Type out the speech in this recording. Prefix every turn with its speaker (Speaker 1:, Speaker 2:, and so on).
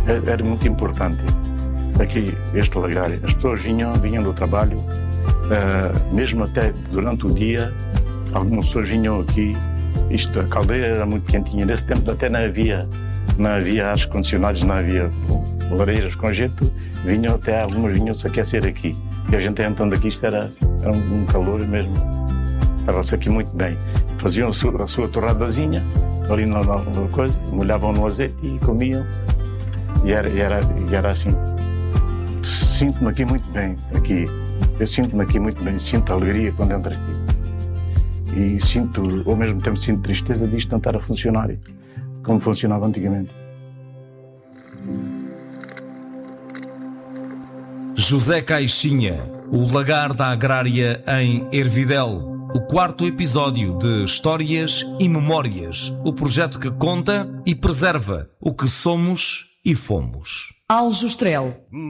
Speaker 1: era muito importante. Aqui, este lagar, as pessoas vinham do trabalho, mesmo até durante o dia, algumas pessoas vinham aqui. A caldeira era muito quentinha. Nesse tempo até não havia ares condicionados, não havia lareiras com jeito. Algumas vinham se aquecer aqui. E a gente entrando aqui, isto era um calor mesmo. Estava-se aqui muito bem. Faziam a sua torradazinha, ali na coisa, molhavam no azeite e comiam. E era assim. Sinto-me aqui muito bem, aqui. Eu sinto-me aqui muito bem, sinto alegria quando entro aqui. E ao mesmo tempo sinto tristeza disto não estar a funcionar como funcionava antigamente.
Speaker 2: José Caixinha, o lagar da agrária em Hervidel, o 4º episódio de Histórias e Memórias, o projeto que conta e preserva o que somos e fomos.
Speaker 3: Aljustrel.